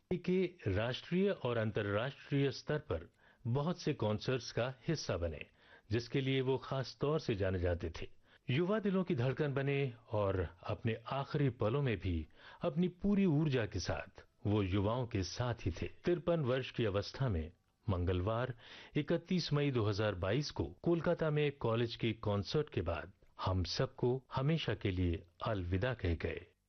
के राष्ट्रीय और अंतर्राष्ट्रीय स्तर पर बहुत से कॉन्सर्ट्स का हिस्सा बने, जिसके लिए वो खास तौर से जाने जाते थे। युवा दिलों की धड़कन बने और अपने आखिरी पलों में भी अपनी पूरी ऊर्जा के साथ वो युवाओं के साथ ही थे। 53 वर्ष की अवस्था में मंगलवार 31 मई 2022 को कोलकाता में कॉलेज के कॉन्सर्ट के बाद हम सबको हमेशा के लिए अलविदा कह गए।